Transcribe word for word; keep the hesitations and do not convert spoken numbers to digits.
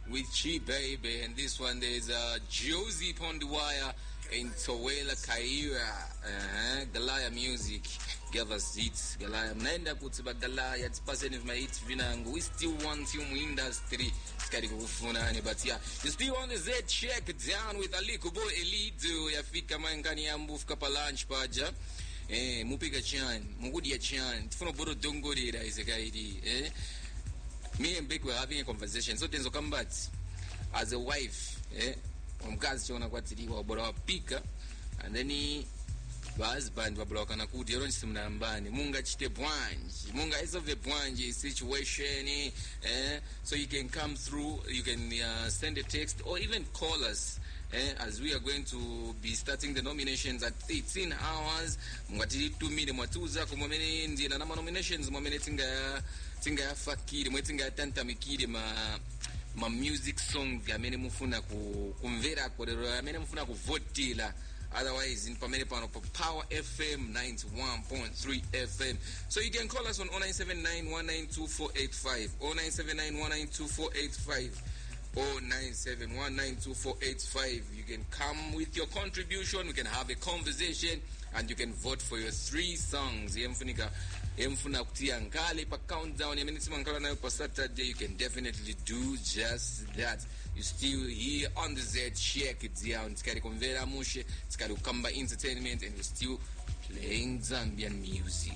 with Chi Baby, and this one there's uh, Josie Pondwire in Towela Kaira. Uh, Galaya Music give us hits. Galaya mnaenda kutiba Galaya tipase ni hits vinangu. We still want you in industry. Skari kufunani, but yeah, you still on the Z check down with Aliko Boy Elido. Yafika mangani ya mbufuka pa lunch paja. Eh, mupiga chan, mugudi ya chan. Tifuno boro dongori ra izekaidi. Eh. Me and Beck were having a conversation. So tenzo combat as a wife, eh, umkazi chona kwa tiliwa bora wapika, and then he husband wabloka na kuti yero nchisimna mbani munga chite bwanji munga isolve bwanji situation, eh, so you can come through, you can uh, send a text or even call us. Eh, as we are going to be starting the nominations at eighteen hours, mwatili tumile mwatuza kumwamene ndi na nama nominations mwamene tinga tinga ya fakiri mwetinga ya tanta mikiri ma ma music song yamene mufuna ku kumvera korero yamene mufuna kuvotila. Otherwise in pamene pano pa Power F M ninety-one point three F M. So you can call us on oh nine seven nine, one nine two, four eight five, oh nine seven nine, one nine two, four eight five, oh nine seven one nine two four eight five. You can come with your contribution, we can have a conversation, and you can vote for your three songs. Yemfunika Yemfuna kutia ngale pa countdown yamenitsima ngala nayo pa Saturday. You can definitely do just that. You still here on the Z, check it down. Tikari konvera mushe, tikari ukamba entertainment, and we're still playing Zambian music.